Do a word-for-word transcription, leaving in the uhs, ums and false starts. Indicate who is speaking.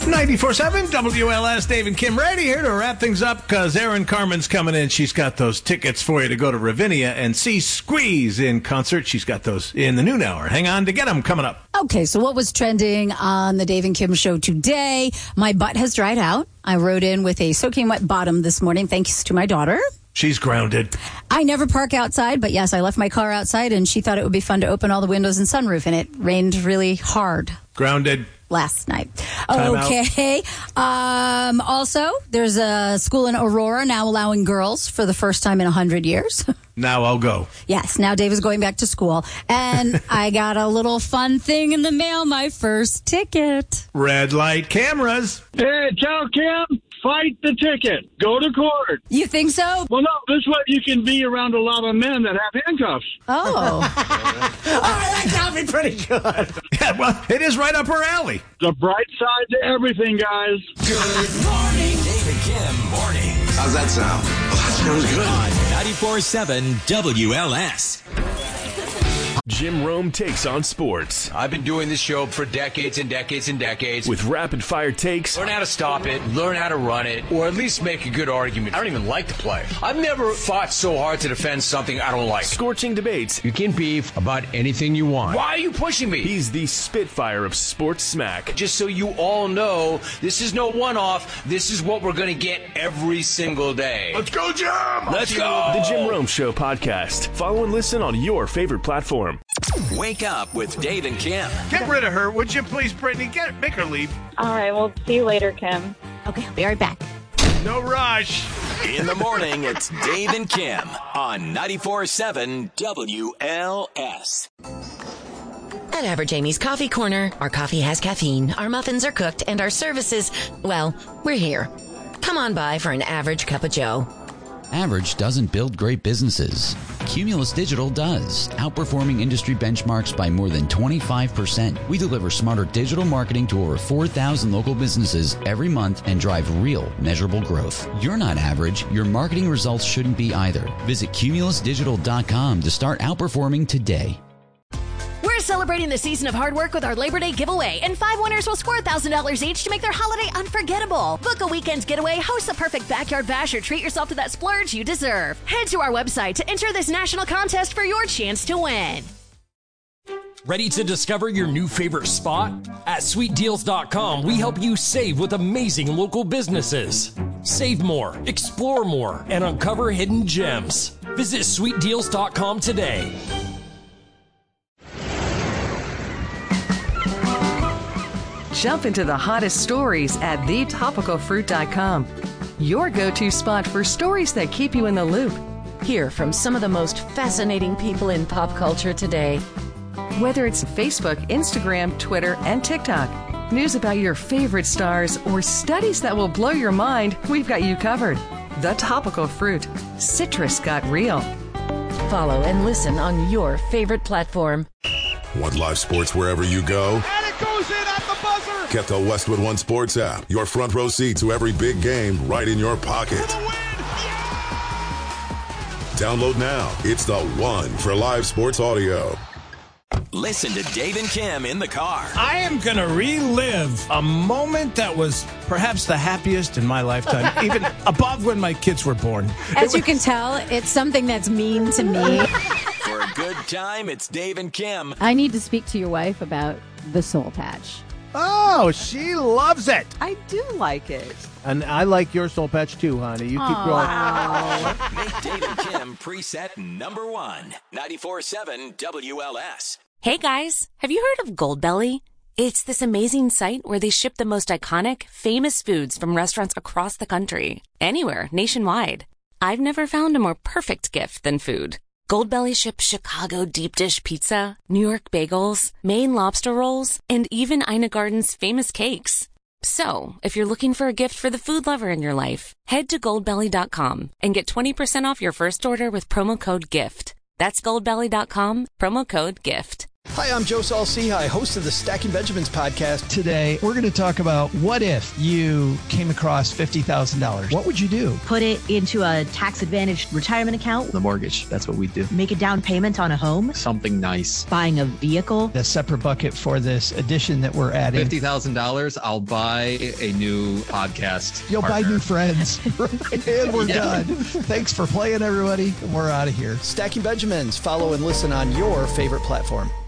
Speaker 1: ninety-four seven W L S, Dave and Kim ready here to wrap things up because Erin Carmen's coming in. She's got those tickets for you to go to Ravinia and see Squeeze in concert. She's got those in the noon hour. Hang on to get them coming up.
Speaker 2: Okay, so what was trending on the Dave and Kim show today? My butt has dried out. I rode in with a soaking wet bottom this morning thanks to my daughter.
Speaker 1: She's grounded.
Speaker 2: I never park outside, but yes, I left my car outside, and she thought it would be fun to open all the windows and sunroof, and it rained really hard.
Speaker 1: Grounded.
Speaker 2: Last night.
Speaker 1: Time
Speaker 2: okay. Um, also, there's a school in Aurora now allowing girls for the first time in one hundred years.
Speaker 1: Now I'll go.
Speaker 2: Yes, now Dave is going back to school. And I got a little fun thing in the mail, my first ticket.
Speaker 1: Red light cameras.
Speaker 3: Hey, tell Kim, fight the ticket. Go to court.
Speaker 2: You think so?
Speaker 3: Well, no, this way you can be around a lot of men that have handcuffs.
Speaker 2: Oh.
Speaker 1: All right, that got me pretty good. Yeah, well, it is right up her alley.
Speaker 3: The bright side to everything, guys.
Speaker 4: Good morning. Dave and Kim mornings.
Speaker 5: How's that sound? Oh, that sounds good.
Speaker 4: On ninety-four point seven W L S.
Speaker 6: Jim Rome takes on sports.
Speaker 7: I've been doing this show for decades and decades and decades.
Speaker 6: With rapid-fire takes.
Speaker 7: Learn how to stop it, learn how to run it, or at least make a good argument. I don't even like the play. I've never fought so hard to defend something I don't like.
Speaker 6: Scorching debates.
Speaker 7: You can beef about anything you want. Why are you pushing me?
Speaker 6: He's the Spitfire of sports smack.
Speaker 7: Just so you all know, this is no one-off. This is what we're going to get every single day.
Speaker 5: Let's go, Jim!
Speaker 7: Let's go!
Speaker 6: The Jim Rome Show podcast. Follow and listen on your favorite platform.
Speaker 4: Wake up with Dave and Kim.
Speaker 1: Get rid of her, would you please, Brittany? Get Make her leave.
Speaker 8: All right, we'll see you later, Kim.
Speaker 2: Okay, I'll be right back.
Speaker 1: No rush.
Speaker 4: In the morning, it's Dave and Kim on ninety-four point seven W L S.
Speaker 9: At Average Amy's Coffee Corner, our coffee has caffeine, our muffins are cooked, and our services, well, we're here. Come on by for an average cup of joe.
Speaker 10: Average doesn't build great businesses. Cumulus Digital does, outperforming industry benchmarks by more than twenty-five percent. We deliver smarter digital marketing to over four thousand local businesses every month and drive real, measurable growth. You're not average. Your marketing results shouldn't be either. Visit cumulus digital dot com to start outperforming today.
Speaker 11: We're celebrating the season of hard work with our Labor Day giveaway, and five winners will score one thousand dollars each to make their holiday unforgettable. Book a weekend getaway, host the perfect backyard bash, or treat yourself to that splurge you deserve. Head to our website to enter this national contest for your chance to win.
Speaker 12: Ready to discover your new favorite spot? At sweet deals dot com, we help you save with amazing local businesses. Save more, explore more, and uncover hidden gems. Visit sweet deals dot com today.
Speaker 13: Jump into the hottest stories at the topical fruit dot com. Your go-to spot for stories that keep you in the loop.
Speaker 9: Hear from some of the most fascinating people in pop culture today.
Speaker 13: Whether it's Facebook, Instagram, Twitter, and TikTok, news about your favorite stars, or studies that will blow your mind, we've got you covered. The Topical Fruit. Citrus got real.
Speaker 9: Follow and listen on your favorite platform.
Speaker 5: Want live sports wherever you go?
Speaker 14: And it goes in at the buzzer!
Speaker 5: Get the Westwood One Sports app. Your front row seat to every big game right in your pocket. Download now. It's the one for live sports audio.
Speaker 4: Listen to Dave and Kim in the car.
Speaker 1: I am going to relive a moment that was perhaps the happiest in my lifetime, even above when my kids were born.
Speaker 2: As you can tell, it's something that's mean to me.
Speaker 4: For a good time, it's Dave and Kim.
Speaker 2: I need to speak to your wife about the soul patch.
Speaker 1: Oh, she loves it.
Speaker 15: I do like it.
Speaker 1: And I like your soul patch too, honey. You keep
Speaker 2: Aww.
Speaker 1: growing.
Speaker 4: Make Dave and Kim preset number one. ninety-four point seven W L S.
Speaker 16: Hey guys, have you heard of Goldbelly? It's this amazing site where they ship the most iconic, famous foods from restaurants across the country. Anywhere, nationwide. I've never found a more perfect gift than food. Goldbelly ships Chicago deep dish pizza, New York bagels, Maine lobster rolls, and even Ina Garden's famous cakes. So, if you're looking for a gift for the food lover in your life, head to goldbelly dot com and get twenty percent off your first order with promo code GIFT. That's goldbelly dot com, promo code GIFT.
Speaker 15: Hi, I'm Joe Saul-Sehy, host of the Stacking Benjamins podcast.
Speaker 17: Today, we're going to talk about what if you came across fifty thousand dollars. What would you do?
Speaker 18: Put it into a tax-advantaged retirement account.
Speaker 19: The mortgage, that's what we do.
Speaker 18: Make a down payment on a home.
Speaker 19: Something nice.
Speaker 18: Buying a vehicle.
Speaker 17: A separate bucket for this edition that we're adding.
Speaker 19: fifty thousand dollars, I'll buy a new podcast
Speaker 17: You'll
Speaker 19: partner.
Speaker 17: buy new friends. And we're
Speaker 19: Yeah.
Speaker 17: done. Thanks for playing, everybody. We're out of here.
Speaker 15: Stacking Benjamins. Follow and listen on your favorite platform.